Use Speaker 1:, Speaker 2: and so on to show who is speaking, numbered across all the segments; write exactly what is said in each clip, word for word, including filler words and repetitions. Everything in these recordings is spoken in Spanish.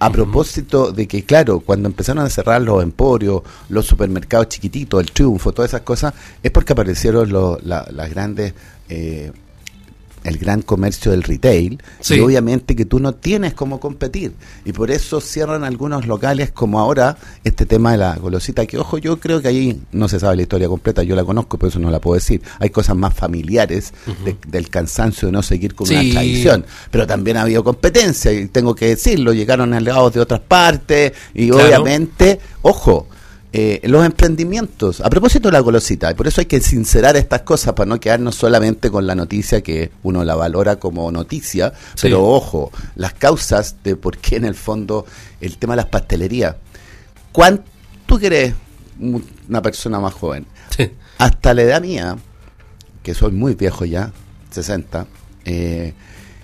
Speaker 1: A propósito de que, claro, cuando empezaron a cerrar los emporios, los supermercados chiquititos, el Triunfo, todas esas cosas, es porque aparecieron los, la, las grandes... Eh, el gran comercio del retail, sí. Y obviamente que tú no tienes cómo competir, y por eso cierran algunos locales, como ahora este tema de la golosita, que ojo, yo creo que ahí no se sabe la historia completa, yo la conozco, pero eso no la puedo decir, hay cosas más familiares, uh-huh. de, del cansancio de no seguir con sí. una tradición, pero también ha habido competencia, y tengo que decirlo, llegaron aliados de otras partes, y claro. obviamente, ojo, Eh, los emprendimientos, a propósito de la golosita, y por eso hay que sincerar estas cosas para no quedarnos solamente con la noticia que uno la valora como noticia, sí. pero ojo, las causas de por qué en el fondo el tema de las pastelerías. ¿Cuánto tú que eres una persona más joven? Sí. Hasta la edad mía, que soy muy viejo ya, sesenta, eh,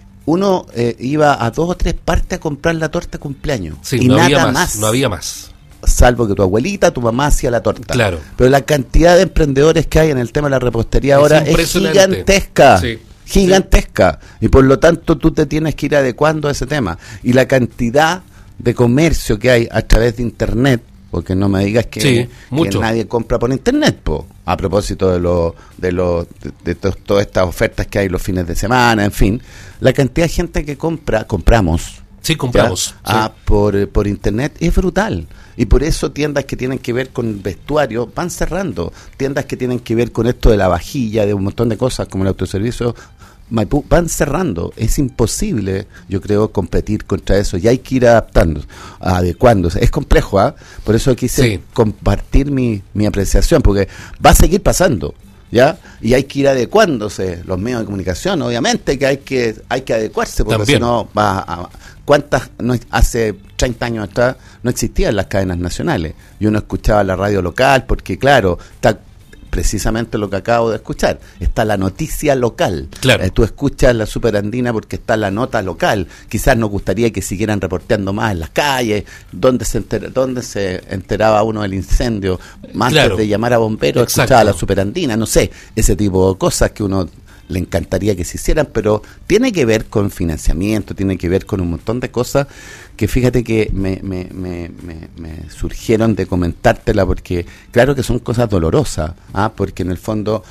Speaker 1: uno eh, iba a dos o tres partes a comprar la torta de cumpleaños,
Speaker 2: sí,
Speaker 1: y
Speaker 2: no
Speaker 1: nada
Speaker 2: había más,
Speaker 1: más.
Speaker 2: No había más.
Speaker 1: Salvo que tu abuelita, tu mamá hacía la torta.
Speaker 2: Claro.
Speaker 1: Pero la cantidad de emprendedores que hay en el tema de la repostería es ahora es gigantesca. Sí. Gigantesca. Sí. Y por lo tanto tú te tienes que ir adecuando a ese tema. Y la cantidad de comercio que hay a través de internet, porque no me digas que,
Speaker 2: sí,
Speaker 1: que nadie compra por internet, po. A propósito de lo, de lo, de, de to, todas estas ofertas que hay los fines de semana, en fin, la cantidad de gente que compra, compramos.
Speaker 2: Sí, compramos. Sí.
Speaker 1: Ah, por, por internet es brutal. Y por eso tiendas que tienen que ver con vestuario van cerrando. Tiendas que tienen que ver con esto de la vajilla, de un montón de cosas como el autoservicio Maipú, van cerrando. Es imposible, yo creo, competir contra eso. Y hay que ir adaptándose, adecuándose. Es complejo, ¿ah? ¿eh? Por eso quise sí. compartir mi, mi apreciación, porque va a seguir pasando. ¿Ya? Y hay que ir adecuándose, los medios de comunicación, obviamente que hay que hay que adecuarse, porque si no va a, ¿cuántas? No, hace treinta años atrás no existían las cadenas nacionales, y uno escuchaba la radio local, porque claro, está precisamente lo que acabo de escuchar, está la noticia local,
Speaker 2: claro.
Speaker 1: eh, tú escuchas la Superandina porque está la nota local, quizás nos gustaría que siguieran reporteando más en las calles, donde se enter, donde se enteraba uno del incendio, más
Speaker 2: claro.
Speaker 1: antes de llamar a bomberos,
Speaker 2: Exacto.
Speaker 1: escuchaba la Superandina, no sé, ese tipo de cosas que uno le encantaría que se hicieran, pero tiene que ver con financiamiento, tiene que ver con un montón de cosas que fíjate que me, me, me, me, me surgieron de comentártela, porque claro que son cosas dolorosas, ¿ah? Porque en el fondo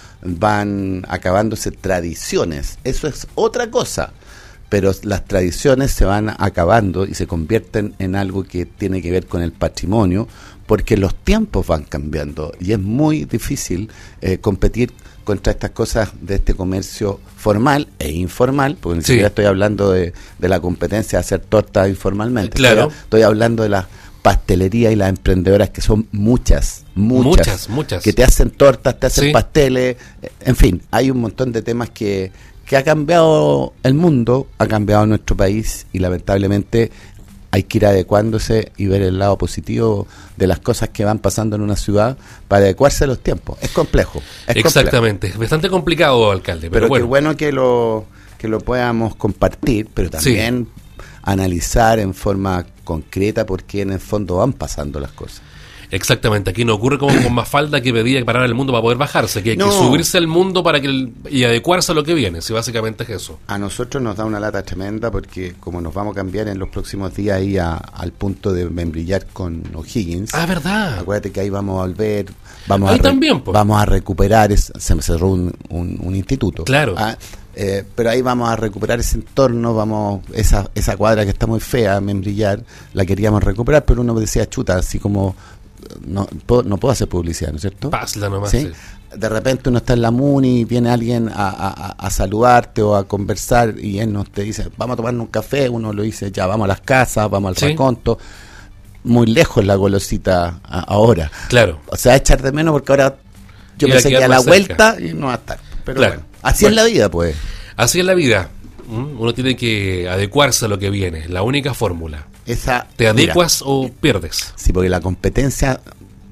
Speaker 1: van acabándose tradiciones, eso es otra cosa, pero las tradiciones se van acabando y se convierten en algo que tiene que ver con el patrimonio, porque los tiempos van cambiando y es muy difícil eh, competir contra estas cosas de este comercio formal e informal, porque ni sí. siquiera estoy hablando de, de la competencia de hacer tortas informalmente,
Speaker 2: claro.
Speaker 1: estoy, estoy hablando de las pastelerías y las emprendedoras, que son muchas, muchas,
Speaker 2: muchas, muchas.
Speaker 1: que te hacen tortas, te hacen
Speaker 2: sí.
Speaker 1: pasteles, en fin, hay un montón de temas que, que ha cambiado el mundo, ha cambiado nuestro país, y lamentablemente hay que ir adecuándose y ver el lado positivo de las cosas que van pasando en una ciudad para adecuarse a los tiempos. Es complejo. Es
Speaker 2: Exactamente.
Speaker 1: complejo.
Speaker 2: Bastante complicado, alcalde. Pero,
Speaker 1: pero
Speaker 2: bueno.
Speaker 1: qué bueno que lo, que lo podamos compartir, pero también sí. analizar en forma concreta por qué en el fondo van pasando las cosas.
Speaker 2: Exactamente, aquí no ocurre como con Mafalda, que pedía parar el mundo para poder bajarse, que hay no. que subirse al mundo para que el, y adecuarse a lo que viene, si básicamente es eso.
Speaker 1: A nosotros nos da una lata tremenda, porque como nos vamos a cambiar en los próximos días ahí a, al punto de membrillar con O'Higgins.
Speaker 2: Ah, ¿verdad?
Speaker 1: Acuérdate que ahí vamos a volver, vamos,
Speaker 2: ahí
Speaker 1: a, re,
Speaker 2: también, pues.
Speaker 1: vamos a recuperar, es, se me cerró un, un, un instituto.
Speaker 2: Claro.
Speaker 1: ¿Ah? Eh, pero ahí vamos a recuperar ese entorno, vamos esa esa cuadra que está muy fea, membrillar, la queríamos recuperar, pero uno decía, chuta, así como... No puedo, no puedo hacer publicidad, ¿no es cierto?
Speaker 2: Pásla nomás.
Speaker 1: ¿Sí?
Speaker 2: Sí.
Speaker 1: De repente uno está en la MUNI y viene alguien a, a, a saludarte o a conversar, y él nos te dice, vamos a tomarnos un café, uno lo dice, ya vamos a las casas, vamos al ¿Sí? raconto. Muy lejos la golosita a, ahora.
Speaker 2: Claro.
Speaker 1: O sea, echar de menos, porque ahora yo
Speaker 2: y
Speaker 1: pensé que a la
Speaker 2: cerca.
Speaker 1: vuelta y no va a estar. Pero
Speaker 2: claro.
Speaker 1: bueno, así bueno. es la vida, pues.
Speaker 2: Así es la vida. Uno tiene que adecuarse a lo que viene, la única fórmula.
Speaker 1: Esa,
Speaker 2: ¿Te adecuas
Speaker 1: mira,
Speaker 2: o pierdes?
Speaker 1: Sí, porque la competencia,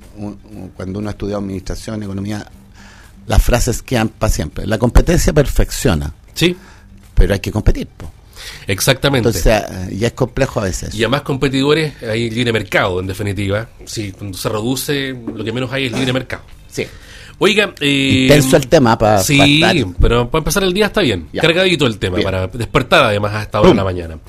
Speaker 1: cuando uno ha estudiado administración, economía, las frases quedan para siempre. La competencia perfecciona.
Speaker 2: Sí.
Speaker 1: Pero hay que competir, po.
Speaker 2: Exactamente.
Speaker 1: Entonces, ya es complejo a veces.
Speaker 2: Y a más competidores hay libre mercado, en definitiva. Sí, cuando se reduce, lo que menos hay es libre mercado.
Speaker 1: Sí.
Speaker 2: Oiga, eh,
Speaker 1: intenso el tema para
Speaker 2: sí, pa pero para empezar el día está bien, ya. Cargadito el tema, bien. Para despertar además a esta hora de la mañana.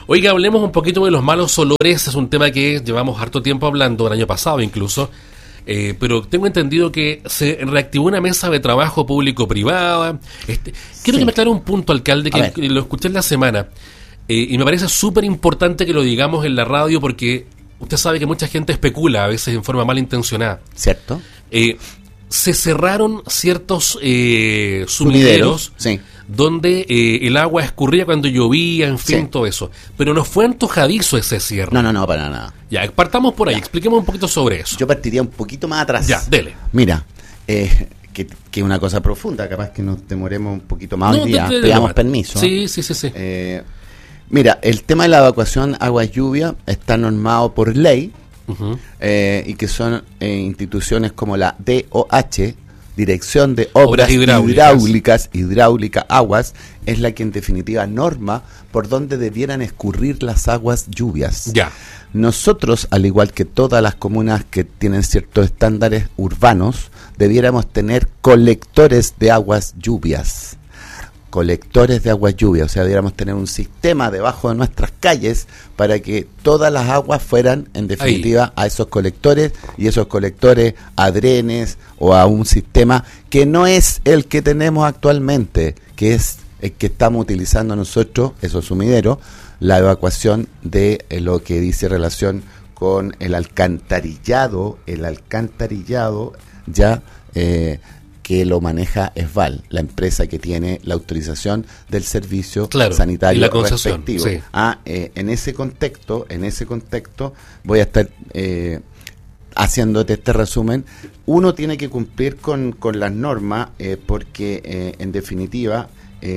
Speaker 2: Oiga, hablemos un poquito de los malos olores. Es un tema que llevamos harto tiempo hablando, el año pasado incluso. Eh, pero tengo entendido que se reactivó una mesa de trabajo público-privada. Este, quiero sí. que me aclare un punto, alcalde, que lo escuché en la semana. Eh, y me parece súper importante que lo digamos en la radio porque usted sabe que mucha gente especula, a veces en forma malintencionada.
Speaker 1: ¿Cierto?
Speaker 2: Eh, se cerraron ciertos eh, sumideros,
Speaker 1: sumideros sí.
Speaker 2: donde eh, el agua escurría cuando llovía, en fin, sí. todo eso. Pero no fue antojadizo ese cierre.
Speaker 1: No, no, no, para nada.
Speaker 2: Ya, partamos por ahí,
Speaker 1: ya.
Speaker 2: expliquemos un poquito sobre eso.
Speaker 1: Yo partiría un poquito más atrás.
Speaker 2: Ya, dele.
Speaker 1: Mira, eh, que es una cosa profunda, capaz que nos demoremos un poquito más
Speaker 2: no,
Speaker 1: hoy día,
Speaker 2: te, te,
Speaker 1: pedamos
Speaker 2: te,
Speaker 1: permiso.
Speaker 2: Sí, sí, sí, sí.
Speaker 1: Eh, mira, el tema de la evacuación agua-lluvia está normado por ley, uh-huh. eh, y que son eh, instituciones como la D O H, Dirección de Obras, Obras hidráulicas. hidráulicas, hidráulica, aguas, es la que en definitiva norma por donde debieran escurrir las aguas lluvias.
Speaker 2: Ya.
Speaker 1: Nosotros, al igual que todas las comunas que tienen ciertos estándares urbanos, debiéramos tener colectores de aguas lluvias. Colectores de aguas lluvias, o sea, debiéramos tener un sistema debajo de nuestras calles para que todas las aguas fueran, en definitiva, ahí. a esos colectores, y esos colectores a drenes o a un sistema que no es el que tenemos actualmente, que es el que estamos utilizando nosotros, esos sumideros, la evacuación de eh, lo que dice relación con el alcantarillado, el alcantarillado ya... Eh, que lo maneja ESVAL, la empresa que tiene la autorización del servicio
Speaker 2: claro,
Speaker 1: sanitario
Speaker 2: y la concesión,
Speaker 1: respectivo.
Speaker 2: Sí.
Speaker 1: Ah, eh, en ese contexto, en ese contexto, voy a estar eh, haciéndote este resumen. Uno tiene que cumplir con, con las normas eh, porque, eh, en definitiva,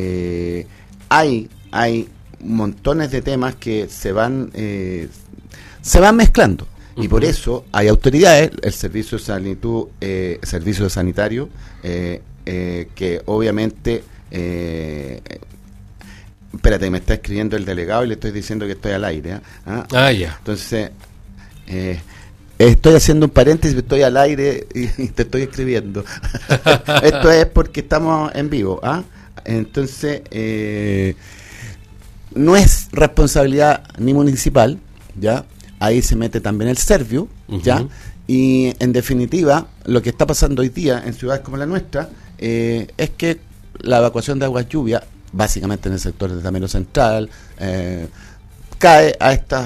Speaker 1: eh, hay hay montones de temas que se van eh, se van mezclando. Y por eso hay autoridades, el servicio sanitu, eh, servicio sanitario, eh, eh, que obviamente, eh, espérate, me está escribiendo el delegado y le estoy diciendo que estoy al aire. ¿eh? ¿Ah?
Speaker 2: ah, ya.
Speaker 1: Entonces, eh, estoy haciendo un paréntesis, estoy al aire y, y te estoy escribiendo. Esto es porque estamos en vivo. ¿ah? Entonces, eh, no es responsabilidad ni municipal, ¿ya? Ahí se mete también el Serviu, uh-huh. ¿ya? Y en definitiva, lo que está pasando hoy día en ciudades como la nuestra eh, es que la evacuación de aguas lluvia, básicamente en el sector de Tamero Central, eh, cae a estos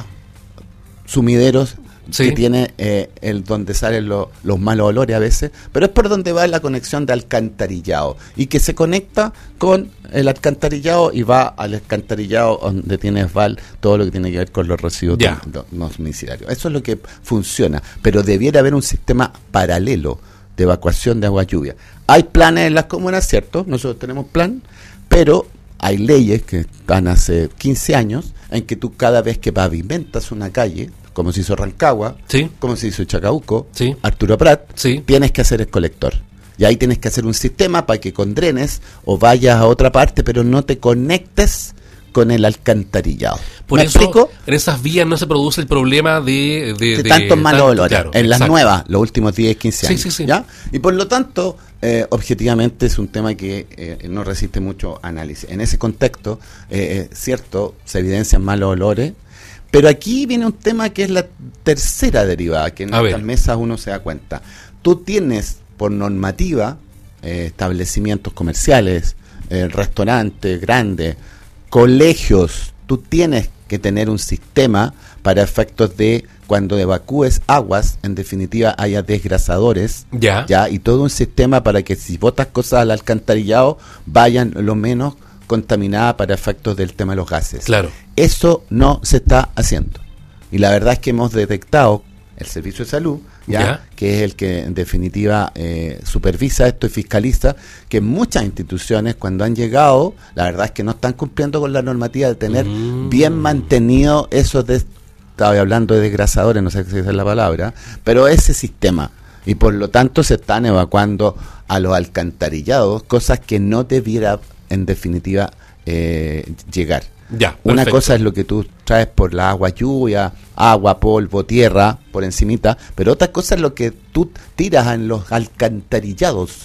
Speaker 1: sumideros sí. que tiene eh, el donde salen lo, los malos olores a veces, pero es por donde va la conexión de alcantarillado y que se conecta con el alcantarillado y va al alcantarillado donde tiene ESVAL todo lo que tiene que ver con los residuos yeah. domiciliarios. Eso es lo que funciona, pero debiera haber un sistema paralelo de evacuación de agua lluvia. Hay planes en las comunas, ¿cierto? Nosotros tenemos plan, pero hay leyes que están hace quince años en que tú cada vez que pavimentas una calle, como se hizo Rancagua,
Speaker 2: sí.
Speaker 1: como se hizo Chacabuco,
Speaker 2: sí.
Speaker 1: Arturo Prat,
Speaker 2: sí.
Speaker 1: tienes que hacer el colector. Y ahí tienes que hacer un sistema para que con drenes o vayas a otra parte, pero no te conectes con el alcantarillado.
Speaker 2: Por
Speaker 1: ¿Me
Speaker 2: eso,
Speaker 1: explico?
Speaker 2: En esas vías no se produce el problema de... De,
Speaker 1: de tantos malos
Speaker 2: tanto,
Speaker 1: olores.
Speaker 2: Claro,
Speaker 1: en las
Speaker 2: exacto.
Speaker 1: nuevas, los últimos diez, quince años.
Speaker 2: Sí, sí, sí.
Speaker 1: ¿ya? Y por lo tanto, eh, objetivamente es un tema que eh, no resiste mucho análisis. En ese contexto, eh, cierto, se evidencian malos olores, pero aquí viene un tema que es la tercera derivada, que en
Speaker 2: A
Speaker 1: estas
Speaker 2: ver.
Speaker 1: mesas uno se da cuenta. Tú tienes, por normativa, eh, establecimientos comerciales, eh, restaurantes grandes, colegios, tú tienes que tener un sistema para efectos de cuando evacúes aguas, en definitiva haya desgrasadores,
Speaker 2: ya.
Speaker 1: ya y todo un sistema para que si botas cosas al alcantarillado vayan lo menos contaminadas para efectos del tema de los gases.
Speaker 2: Claro.
Speaker 1: Eso no se está haciendo. Y la verdad es que hemos detectado el Servicio de Salud, ya,
Speaker 2: ya.
Speaker 1: que es el que en definitiva eh, supervisa esto y fiscaliza, que muchas instituciones cuando han llegado, la verdad es que no están cumpliendo con la normativa de tener mm. bien mantenido esos, de, estaba hablando de desgrasadores, no sé si esa es la palabra, pero ese sistema. Y por lo tanto se están evacuando a los alcantarillados, cosas que no debiera en definitiva eh, llegar.
Speaker 2: Ya,
Speaker 1: una
Speaker 2: perfecto.
Speaker 1: cosa es lo que tú traes por la agua lluvia, agua, polvo, tierra, por encimita, pero otra cosa es lo que tú tiras en los alcantarillados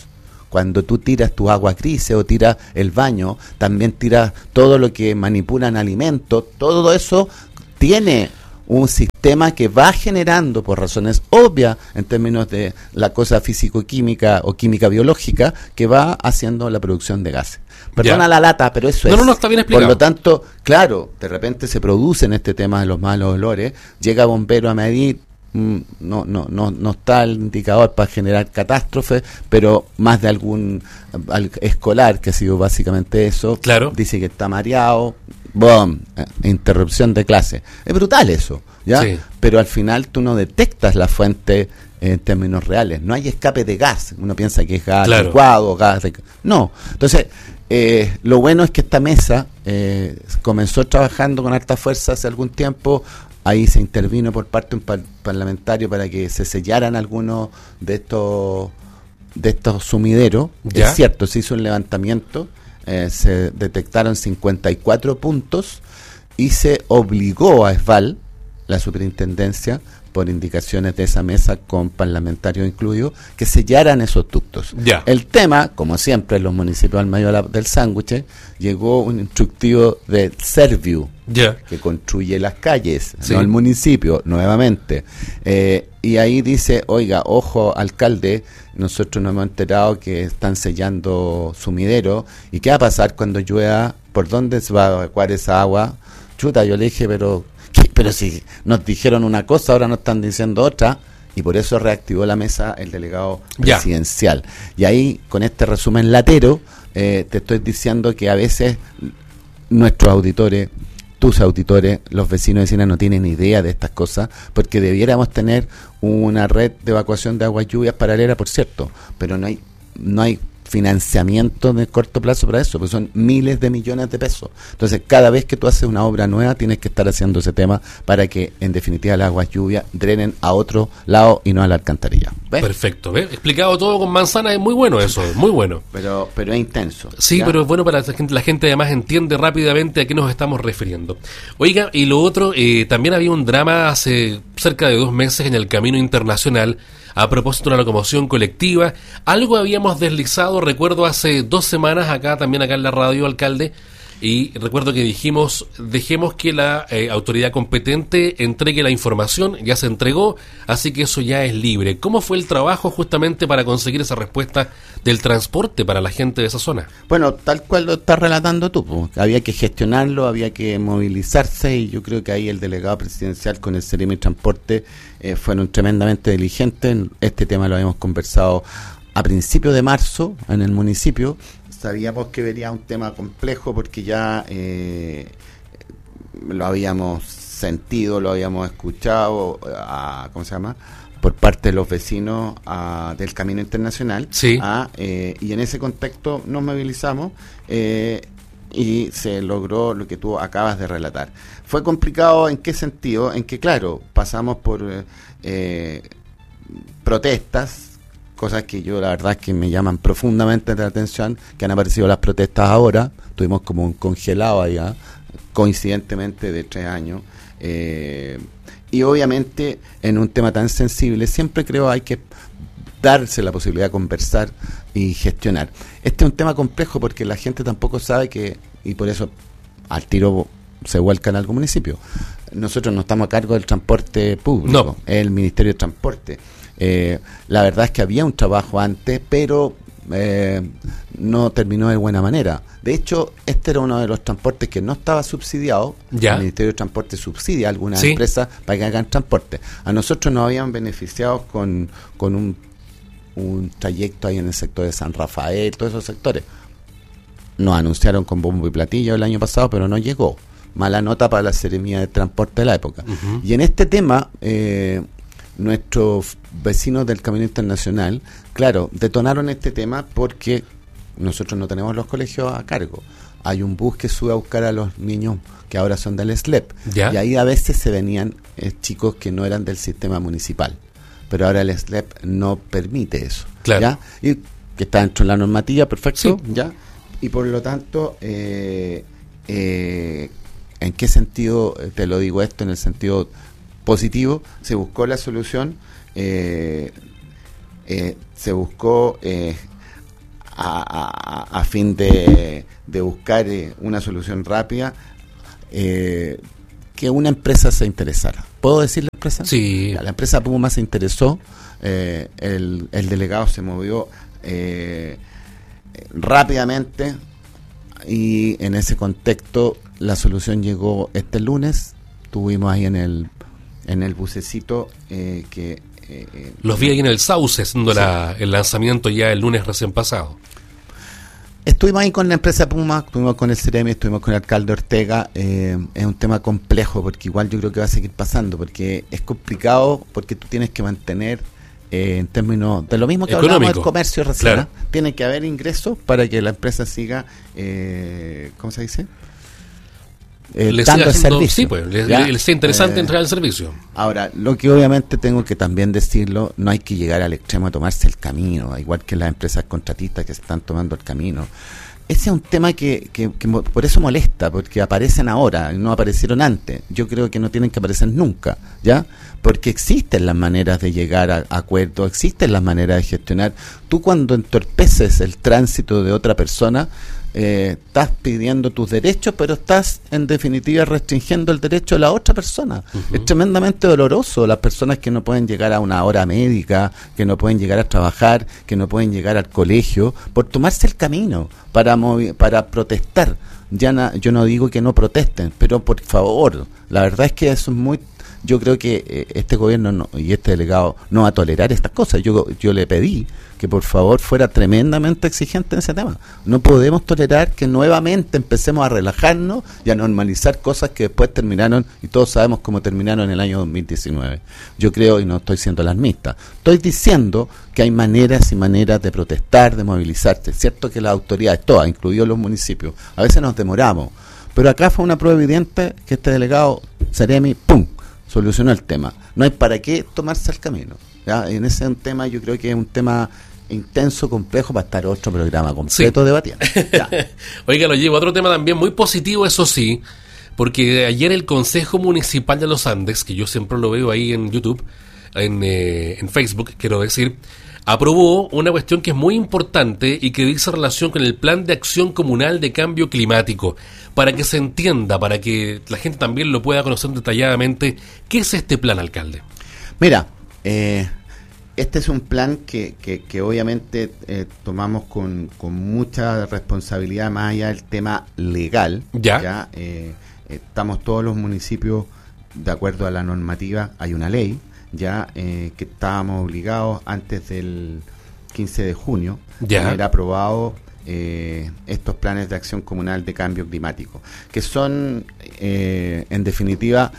Speaker 1: cuando tú tiras tu agua gris o tiras el baño, también tiras todo lo que manipulan alimentos, todo eso tiene un sistema que va generando, por razones obvias en términos de la cosa físico-química o química-biológica, que va haciendo la producción de gases. Perdona ya. La lata, pero eso
Speaker 2: no,
Speaker 1: es.
Speaker 2: No, no, está bien explicado.
Speaker 1: Por lo tanto, claro, de repente se produce en este tema de los malos olores, llega bombero a medir, mmm, no, no, no, no está el indicador para generar catástrofes, pero más de algún al, escolar, que ha sido básicamente eso,
Speaker 2: claro.
Speaker 1: Dice que está mareado, boom, eh, interrupción de clase. Es brutal eso, ¿ya? Sí. Pero al final tú no detectas la fuente en términos reales. No hay escape de gas. Uno piensa que es gas claro. licuado, gas de... No. Entonces, eh, lo bueno es que esta mesa eh, comenzó trabajando con harta fuerza hace algún tiempo. Ahí se intervino por parte de un par- parlamentario para que se sellaran algunos de estos de estos sumideros. ¿Ya? Es cierto, se hizo un levantamiento. Eh, se detectaron cincuenta y cuatro puntos y se obligó a ESVAL, la superintendencia, por indicaciones de esa mesa con parlamentarios incluidos, que sellaran esos ductos.
Speaker 2: Ya.
Speaker 1: El tema, como siempre en los municipios al medio del sándwich, llegó un instructivo de Serviu,
Speaker 2: ya.
Speaker 1: que construye las calles,
Speaker 2: sí.
Speaker 1: no el municipio, nuevamente. Eh, y ahí dice, oiga, ojo, alcalde, nosotros nos hemos enterado que están sellando sumideros, ¿y qué va a pasar cuando llueva? ¿Por dónde se va a evacuar esa agua? Chuta, yo le dije, pero... ¿Qué? Pero si nos dijeron una cosa, ahora nos están diciendo otra, y por eso reactivó la mesa el delegado
Speaker 2: ya.
Speaker 1: presidencial. Y ahí, con este resumen latero, eh, te estoy diciendo que a veces nuestros auditores, tus auditores, los vecinos y vecinas no tienen idea de estas cosas, porque debiéramos tener una red de evacuación de aguas lluvias paralela, por cierto, pero no hay, no hay financiamiento de corto plazo para eso, porque son miles de millones de pesos. Entonces, cada vez que tú haces una obra nueva, tienes que estar haciendo ese tema para que, en definitiva, las aguas lluvias drenen a otro lado y no a la alcantarilla. ¿Ves?
Speaker 2: Perfecto, ¿ves? Explicado todo con manzana, es muy bueno eso, muy bueno.
Speaker 1: Pero pero es intenso.
Speaker 2: Sí, ¿ya? Pero es bueno para que la gente, la gente además entiende rápidamente a qué nos estamos refiriendo. Oiga, y lo otro, eh, también había un drama hace cerca de dos meses en el Camino Internacional, a propósito de una locomoción colectiva. Algo habíamos deslizado, recuerdo, hace dos semanas acá, también acá en la radio, alcalde, y recuerdo que dijimos, dejemos que la eh, autoridad competente entregue la información. Ya se entregó, así que eso ya es libre. ¿Cómo fue el trabajo justamente para conseguir esa respuesta del transporte para la gente de esa zona?
Speaker 1: Bueno, tal cual lo estás relatando tú, pues. Había que gestionarlo, había que movilizarse, y yo creo que ahí el delegado presidencial con el Ceremi Transporte eh, fueron tremendamente diligentes. Este tema lo habíamos conversado a principios de marzo en el municipio. Sabíamos que venía un tema complejo porque ya eh, lo habíamos sentido, lo habíamos escuchado, a, ¿cómo se llama?, por parte de los vecinos a, del Camino Internacional.
Speaker 2: Sí.
Speaker 1: A, eh, y en ese contexto nos movilizamos eh, y se logró lo que tú acabas de relatar. Fue complicado, ¿en qué sentido? En que, claro, pasamos por eh, protestas, cosas que yo la verdad es que me llaman profundamente la atención, que han aparecido las protestas ahora. Tuvimos como un congelado allá, coincidentemente de tres años, eh, y obviamente en un tema tan sensible siempre creo hay que darse la posibilidad de conversar y gestionar. Este es un tema complejo porque la gente tampoco sabe que, y por eso al tiro se vuelca en algún municipio, nosotros no estamos a cargo del transporte público,
Speaker 2: no.
Speaker 1: Es el Ministerio de Transporte. Eh, la verdad es que había un trabajo antes, pero eh, no terminó de buena manera. De hecho, este era uno de los transportes que no estaba subsidiado.
Speaker 2: ¿Ya?
Speaker 1: El Ministerio de Transporte subsidia a algunas
Speaker 2: ¿Sí?
Speaker 1: empresas para que hagan transporte. A nosotros nos habían beneficiado con, con un, un trayecto ahí en el sector de San Rafael, todos esos sectores. Nos anunciaron con bombo y platillo el año pasado, pero no llegó. Mala nota para la Seremía de Transporte de la época. Uh-huh. Y en este tema... Eh, nuestros vecinos del Camino Internacional, claro, detonaron este tema porque nosotros no tenemos los colegios a cargo. Hay un bus que sube a buscar a los niños que ahora son del S L E P.
Speaker 2: ¿Ya?
Speaker 1: Y ahí a veces se venían eh, chicos que no eran del sistema municipal. Pero ahora el S L E P no permite eso.
Speaker 2: Claro.
Speaker 1: ¿Ya? Y que está dentro de la normativa, perfecto.
Speaker 2: Sí.
Speaker 1: ¿Ya? Y por lo tanto, eh, eh, ¿en qué sentido te lo digo esto? En el sentido positivo, se buscó la solución, eh, eh, se buscó eh, a, a, a fin de, de buscar eh, una solución rápida, eh, que una empresa se interesara. ¿Puedo decir la empresa?
Speaker 2: Sí.
Speaker 1: Ya, la empresa Puma se interesó, eh, el, el delegado se movió eh, rápidamente, y en ese contexto la solución llegó este lunes. Tuvimos ahí en el en el bucecito eh, que eh,
Speaker 2: los vi ahí en el Sauce haciendo sí. la, el lanzamiento ya el lunes recién pasado.
Speaker 1: Estuvimos ahí con la empresa Puma, estuvimos con el Ceremi, estuvimos con el alcalde Ortega. Eh, es un tema complejo, porque igual yo creo que va a seguir pasando, porque es complicado, porque tú tienes que mantener eh, en términos de lo mismo que
Speaker 2: económico.
Speaker 1: Hablamos del comercio recién,
Speaker 2: claro.
Speaker 1: Tiene que haber ingresos para que la empresa siga, eh, ¿cómo se dice? Eh,
Speaker 2: le
Speaker 1: dando el
Speaker 2: haciendo,
Speaker 1: servicio.
Speaker 2: Sí, pues, le, le, le sea interesante eh, entrar al servicio.
Speaker 1: Ahora, lo que obviamente tengo que también decirlo, no hay que llegar al extremo de tomarse el camino, igual que las empresas contratistas que se están tomando el camino. Ese es un tema que, que, que por eso molesta, porque aparecen ahora, no aparecieron antes. Yo creo que no tienen que aparecer nunca, ¿ya? Porque existen las maneras de llegar a, a acuerdos, existen las maneras de gestionar. Tú, cuando entorpeces el tránsito de otra persona, eh, estás pidiendo tus derechos, pero estás en definitiva restringiendo el derecho de la otra persona. Uh-huh. Es tremendamente doloroso las personas que no pueden llegar a una hora médica, que no pueden llegar a trabajar, que no pueden llegar al colegio, por tomarse el camino para movi- para protestar. Ya na- yo no digo que no protesten, pero por favor, la verdad es que eso es muy... Yo creo que eh, este gobierno no, y este delegado no va a tolerar estas cosas. Yo yo le pedí que por favor fuera tremendamente exigente en ese tema. No podemos tolerar que nuevamente empecemos a relajarnos y a normalizar cosas que después terminaron, y todos sabemos cómo terminaron en el año dos mil diecinueve. Yo creo, y no estoy siendo alarmista, estoy diciendo que hay maneras y maneras de protestar, de movilizarse. Es cierto que las autoridades, todas, incluidos los municipios, a veces nos demoramos, pero acá fue una prueba evidente que este delegado, Ceremi, ¡pum!, solucionó el tema. No hay para qué tomarse el camino, ¿ya? En ese tema yo creo que es un tema intenso, complejo, para estar otro programa completo sí. debatiendo.
Speaker 2: Oiga, lo llevo a otro tema también muy positivo, eso sí, porque ayer el Consejo Municipal de Los Andes, que yo siempre lo veo ahí en YouTube, en, eh, en Facebook, quiero decir, aprobó una cuestión que es muy importante y que dice relación con el Plan de Acción Comunal de Cambio Climático. Para que se entienda, para que la gente también lo pueda conocer detalladamente, ¿qué es este plan, alcalde?
Speaker 1: Mira, eh, este es un plan que, que, que obviamente eh, tomamos con, con mucha responsabilidad, más allá del tema legal.
Speaker 2: Ya.
Speaker 1: ya eh, estamos todos los municipios de acuerdo a la normativa, hay una ley, ya eh, que estábamos obligados antes del quince de junio
Speaker 2: ya.
Speaker 1: a haber aprobado eh, estos planes de acción comunal de cambio climático, que son, eh, en definitiva,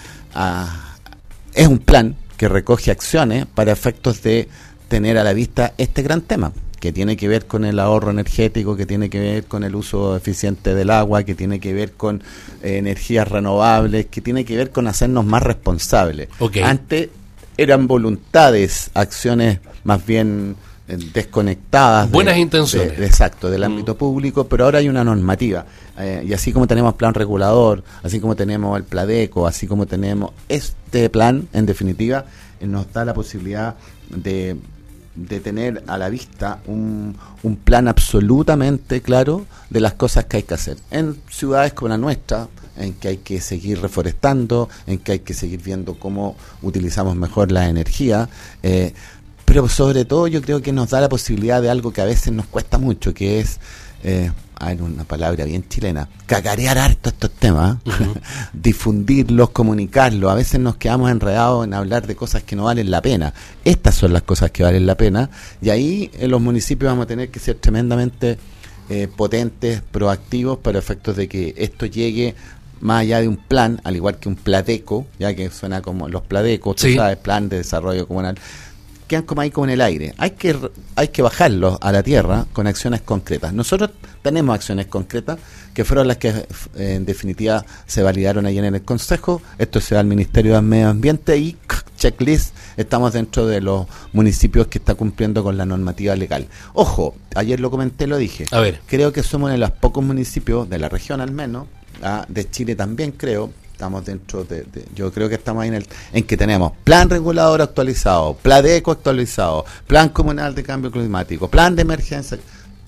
Speaker 1: a, es un plan que recoge acciones para efectos de tener a la vista este gran tema, que tiene que ver con el ahorro energético, que tiene que ver con el uso eficiente del agua, que tiene que ver con eh, energías renovables, que tiene que ver con hacernos más responsables.
Speaker 2: Okay.
Speaker 1: Antes eran voluntades, acciones más bien eh, desconectadas.
Speaker 2: Buenas
Speaker 1: de,
Speaker 2: intenciones.
Speaker 1: De, de, exacto, del
Speaker 2: mm.
Speaker 1: ámbito público, pero ahora hay una normativa. Eh, y así como tenemos plan regulador, así como tenemos el Pladeco, así como tenemos este plan, en definitiva, eh, nos da la posibilidad de... de tener a la vista un, un plan absolutamente claro de las cosas que hay que hacer en ciudades como la nuestra, en que hay que seguir reforestando, en que hay que seguir viendo cómo utilizamos mejor la energía, eh, pero sobre todo yo creo que nos da la posibilidad de algo que a veces nos cuesta mucho, que es eh, hay una palabra bien chilena, cacarear harto estos temas, uh-huh. difundirlos, comunicarlos. A veces nos quedamos enredados en hablar de cosas que no valen la pena. Estas son las cosas que valen la pena, y ahí en los municipios vamos a tener que ser tremendamente eh, potentes, proactivos, para efectos de que esto llegue más allá de un plan, al igual que un Pladeco, ya que suena como los Pladecos, tú
Speaker 2: sí.
Speaker 1: sabes, plan de desarrollo comunal, quedan como ahí como en el aire. Hay que hay que bajarlos a la tierra con acciones concretas. Nosotros tenemos acciones concretas que fueron las que eh, en definitiva se validaron ayer en el Consejo. Esto se da al Ministerio del Medio Ambiente y checklist, estamos dentro de los municipios que está cumpliendo con la normativa legal. Ojo, ayer lo comenté, lo dije.
Speaker 2: A ver.
Speaker 1: Creo que somos de los pocos municipios de la región, al menos, ah, de Chile también creo. Estamos dentro de, de, yo creo que estamos ahí en el, en que tenemos plan regulador actualizado, Pladeco actualizado, plan comunal de cambio climático, plan de emergencia,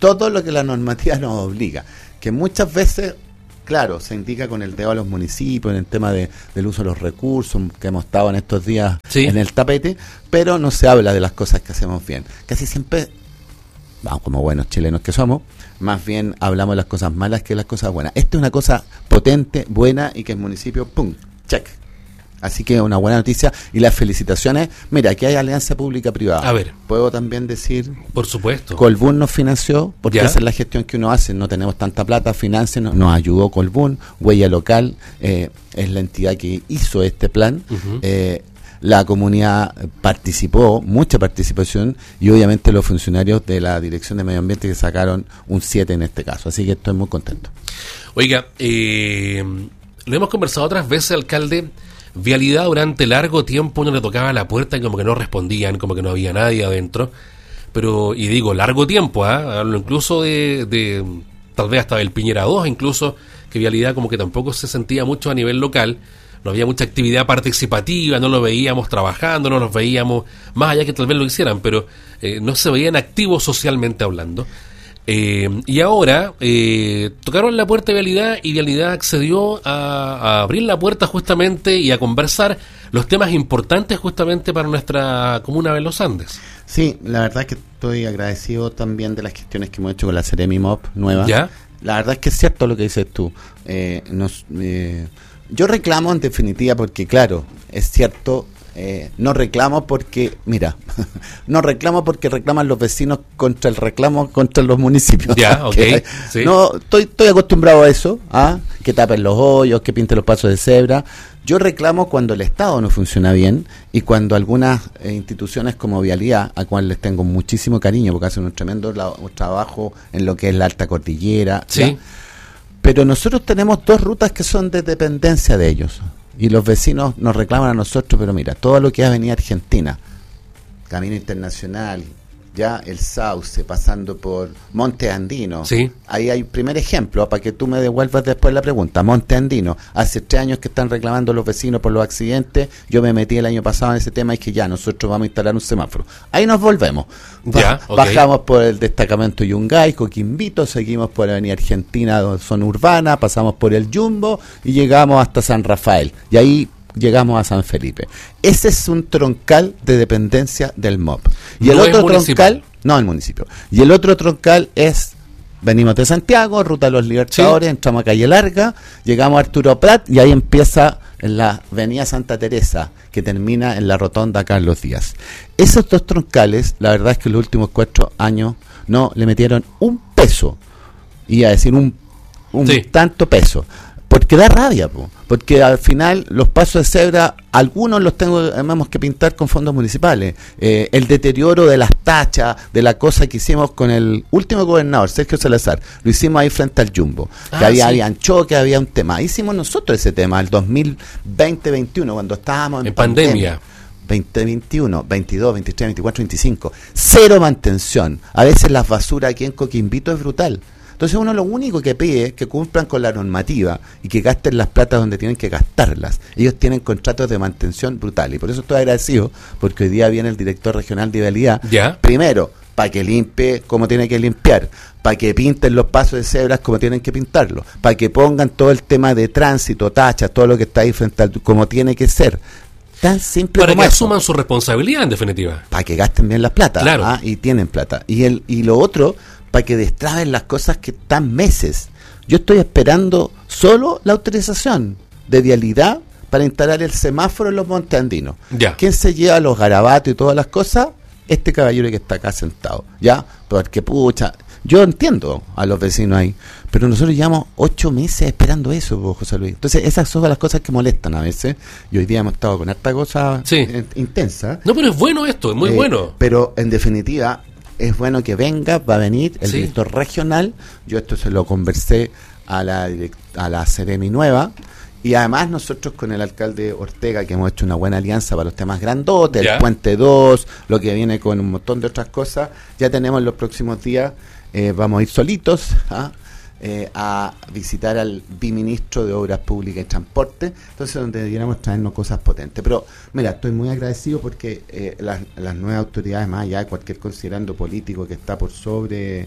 Speaker 1: todo lo que la normativa nos obliga, que muchas veces, claro, se indica con el dedo a los municipios en el tema de, del uso de los recursos, que hemos estado en estos días sí. en el tapete, pero no se habla de las cosas que hacemos bien. Casi siempre, vamos, como buenos chilenos que somos, más bien hablamos de las cosas malas que de las cosas buenas. Esta es una cosa potente, buena, y que el municipio, ¡pum!, check. Así que una buena noticia, y las felicitaciones. Mira, aquí hay alianza pública-privada. A ver. Puedo también decir...
Speaker 2: Por supuesto.
Speaker 1: Colbún nos financió, porque
Speaker 2: ¿Ya?
Speaker 1: esa es la gestión que uno hace. No tenemos tanta plata, financien, nos ayudó Colbún. Huella Local eh, es la entidad que hizo este plan. Uh-huh. Eh, la comunidad participó, mucha participación, y obviamente los funcionarios de la Dirección de Medio Ambiente que sacaron un siete en este caso. Así que estoy muy contento.
Speaker 2: Oiga, eh, lo hemos conversado otras veces, alcalde. Vialidad, durante largo tiempo uno le tocaba la puerta y como que no respondían, como que no había nadie adentro. Pero, y digo, largo tiempo, ¿eh? Hablo incluso de, de, tal vez hasta del Piñera dos, incluso, que Vialidad como que tampoco se sentía mucho a nivel local. No había mucha actividad participativa, no lo veíamos trabajando, no los veíamos, más allá que tal vez lo hicieran, pero eh, no se veían activos socialmente hablando. Eh, y ahora eh, tocaron la puerta de Vialidad, y Vialidad accedió a, a abrir la puerta justamente y a conversar los temas importantes justamente para nuestra comuna de Los Andes.
Speaker 1: Sí, la verdad es que estoy agradecido también de las gestiones que hemos hecho con la Seremi M O P nueva.
Speaker 2: ¿Ya?
Speaker 1: La verdad es que es cierto lo que dices tú. Eh, nos, eh, yo reclamo en definitiva porque, claro, es cierto. Eh, no reclamo porque, mira, no reclamo porque reclaman los vecinos contra el reclamo contra los municipios.
Speaker 2: Ya, ok.
Speaker 1: que,
Speaker 2: sí.
Speaker 1: No, estoy, estoy acostumbrado a eso, ¿ah? Que tapen los hoyos, que pinten los pasos de cebra. Yo reclamo cuando el Estado no funciona bien y cuando algunas eh, instituciones como Vialidad, a cual les tengo muchísimo cariño porque hacen un tremendo la, un trabajo en lo que es la alta cordillera.
Speaker 2: Sí.
Speaker 1: ¿ya? Pero nosotros tenemos dos rutas que son de dependencia de ellos. Y los vecinos nos reclaman a nosotros, pero mira, todo lo que es Avenida Argentina, Camino Internacional, ya el Sauce, pasando por Monte Andino.
Speaker 2: Sí.
Speaker 1: Ahí hay un primer ejemplo, para que tú me devuelvas después la pregunta. Monte Andino, hace tres años que están reclamando los vecinos por los accidentes. Yo me metí el año pasado en ese tema y que ya, nosotros vamos a instalar un semáforo. Ahí nos volvemos.
Speaker 2: Ya,
Speaker 1: ba-
Speaker 2: okay.
Speaker 1: Bajamos por el destacamento Yungay, Coquimbito, seguimos por la Avenida Argentina, zona urbana, pasamos por el Jumbo y llegamos hasta San Rafael. Y ahí llegamos a San Felipe. Ese es un troncal de dependencia del M O P. Y el
Speaker 2: no
Speaker 1: otro
Speaker 2: municipal.
Speaker 1: troncal, no el municipio. Y el otro troncal es, venimos de Santiago, Ruta de los Libertadores, sí. Entramos a Calle Larga, llegamos a Arturo Prat y ahí empieza en la Avenida Santa Teresa, que termina en la Rotonda Carlos Díaz. Esos dos troncales, la verdad es que en los últimos cuatro años no le metieron un peso, iba a decir un, un sí. tanto peso. Porque da rabia, po. Porque al final los pasos de cebra, algunos los tengo, tenemos que pintar con fondos municipales. Eh, el deterioro de las tachas, de la cosa que hicimos con el último gobernador, Sergio Salazar, lo hicimos ahí frente al Jumbo. Ah, que había, sí. habían choques, había un tema. Hicimos nosotros ese tema, el dos mil veinte veintiuno, cuando estábamos en,
Speaker 2: en pandemia.
Speaker 1: veinte veintiuno, veintidós, veintitrés, veinticuatro, veinticinco. Cero mantención. A veces las basuras aquí en Coquimbito es brutal. Entonces uno lo único que pide es que cumplan con la normativa y que gasten las platas donde tienen que gastarlas. Ellos tienen contratos de mantención brutales y por eso estoy agradecido porque hoy día viene el director regional de Vialidad.
Speaker 2: ¿Ya?
Speaker 1: Primero, para que limpie como tiene que limpiar, para que pinten los pasos de cebras como tienen que pintarlos, para que pongan todo el tema de tránsito, tachas, todo lo que está ahí frente al como tiene que ser. Tan simple
Speaker 2: para
Speaker 1: como
Speaker 2: que
Speaker 1: eso.
Speaker 2: asuman su responsabilidad en definitiva.
Speaker 1: Para que gasten bien las plata.
Speaker 2: Claro.
Speaker 1: ¿ah? Y tienen plata. Y el y lo otro, para que destraben las cosas que están meses. Yo estoy esperando solo la autorización de Vialidad para instalar el semáforo en los Montes Andinos.
Speaker 2: Ya.
Speaker 1: ¿Quién se lleva los garabatos y todas las cosas? Este caballero que está acá sentado. ¿Ya? Porque pucha, yo entiendo a los vecinos ahí, pero nosotros llevamos ocho meses esperando eso, José Luis. Entonces esas son las cosas que molestan a veces. Y hoy día hemos estado con harta cosa
Speaker 2: sí.
Speaker 1: eh, intensa.
Speaker 2: No, pero es bueno esto, es muy
Speaker 1: eh,
Speaker 2: bueno.
Speaker 1: Pero en definitiva es bueno que venga, va a venir el
Speaker 2: sí.
Speaker 1: director regional. Yo esto se lo conversé a la direct, a la Seremi nueva. Y además nosotros con el alcalde Ortega, que hemos hecho una buena alianza para los temas grandotes,
Speaker 2: ¿Ya?
Speaker 1: el Puente dos, lo que viene con un montón de otras cosas, ya tenemos en los próximos días, eh, vamos a ir solitos ¿ah? eh, a visitar al biministro de Obras Públicas y Transporte, entonces donde debiéramos traernos cosas potentes. Pero mira, estoy muy agradecido porque eh, las, las nuevas autoridades, más allá de cualquier considerando político que está por sobre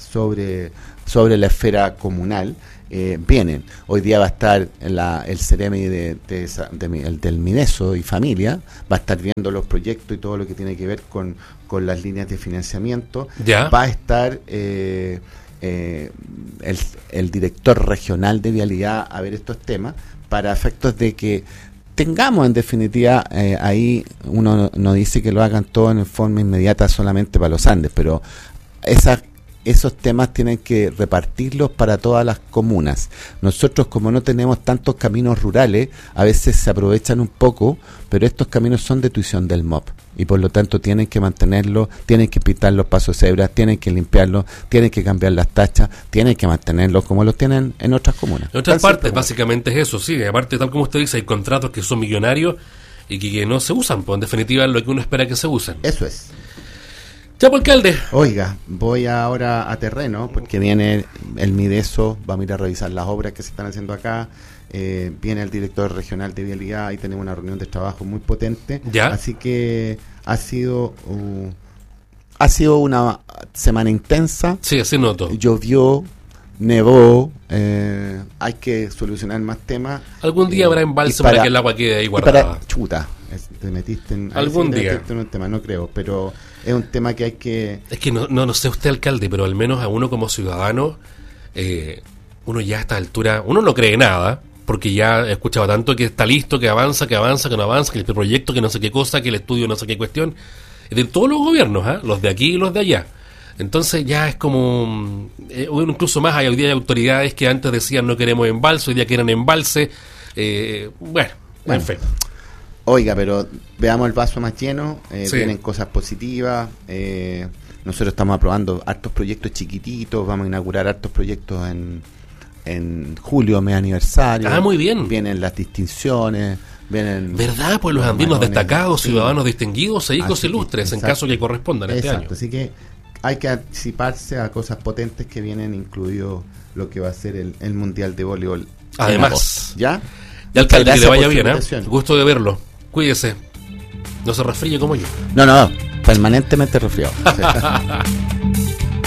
Speaker 1: sobre, sobre la esfera comunal, eh, vienen. Hoy día va a estar la, el Ceremi de, de, de, de, el, del Mineso y Familia, va a estar viendo los proyectos y todo lo que tiene que ver con, con las líneas de financiamiento.
Speaker 2: ¿Ya?
Speaker 1: Va a estar eh, eh, el, el director regional de Vialidad a ver estos temas, para efectos de que tengamos en definitiva, eh, ahí uno no dice que lo hagan todo en forma inmediata solamente para los Andes, pero esa, esos temas tienen que repartirlos para todas las comunas. Nosotros, como no tenemos tantos caminos rurales, a veces se aprovechan un poco, pero estos caminos son de tuición del M O P y por lo tanto tienen que mantenerlos, tienen que pintar los pasos cebras, tienen que limpiarlos, tienen que cambiar las tachas, tienen que mantenerlos como los tienen en otras comunas.
Speaker 2: En otras partes, básicamente es eso, sí. Aparte, tal como usted dice, hay contratos que son millonarios y que, que no se usan, pues en definitiva es lo que uno espera que se usen.
Speaker 1: Eso es.
Speaker 2: Ya, pues, alcalde.
Speaker 1: Oiga, voy ahora a terreno, porque viene el Mideso, vamos a ir a revisar las obras que se están haciendo acá. Eh, viene el director regional de Vialidad y tenemos una reunión de trabajo muy potente.
Speaker 2: ¿Ya?
Speaker 1: Así que ha sido uh, ha sido una semana intensa.
Speaker 2: Sí, así noto.
Speaker 1: Llovió, nevó, eh, hay que solucionar más temas.
Speaker 2: Algún día
Speaker 1: eh,
Speaker 2: habrá embalse
Speaker 1: para,
Speaker 2: para que el agua quede ahí
Speaker 1: y
Speaker 2: guardada.
Speaker 1: Para, chuta, es, te metiste en...
Speaker 2: Algún
Speaker 1: te
Speaker 2: día.
Speaker 1: metiste en un tema, no creo, pero es un tema que hay que...
Speaker 2: Es que no, no, no sé usted, alcalde, pero al menos a uno como ciudadano, eh, uno ya a esta altura, uno no cree nada, porque ya he escuchado tanto que está listo, que avanza, que avanza, que no avanza, que el proyecto, que no sé qué cosa, que el estudio no sé qué cuestión, de todos los gobiernos, ¿eh? Los de aquí y los de allá. Entonces ya es como, eh, incluso más, hay, hoy día hay autoridades que antes decían no queremos embalse, hoy día quieren embalse, eh, bueno,
Speaker 1: Bueno,
Speaker 2: en fin.
Speaker 1: Oiga, pero veamos el vaso más lleno, eh,
Speaker 2: Sí.
Speaker 1: vienen cosas positivas, eh, nosotros estamos aprobando hartos proyectos chiquititos, vamos a inaugurar hartos proyectos en, en julio, mes aniversario.
Speaker 2: Ah, muy bien.
Speaker 1: Vienen las distinciones, vienen...
Speaker 2: ¿Verdad? Pues los andinos
Speaker 1: malones,
Speaker 2: destacados,
Speaker 1: sí.
Speaker 2: ciudadanos distinguidos e hijos
Speaker 1: Así que,
Speaker 2: ilustres, en
Speaker 1: exacto.
Speaker 2: caso que correspondan este
Speaker 1: Exacto,
Speaker 2: año.
Speaker 1: así que hay que anticiparse a cosas potentes que vienen, incluido lo que va a ser el, el Mundial de Voleibol. en
Speaker 2: Además.
Speaker 1: agosto, ¿ya?
Speaker 2: Y alcalde, que le
Speaker 1: Gracias
Speaker 2: vaya
Speaker 1: por su
Speaker 2: bien, ¿eh?
Speaker 1: invitación.
Speaker 2: Gusto de verlo. Cuídese. No se resfríe como yo.
Speaker 1: No, no, permanentemente resfriado. Sí.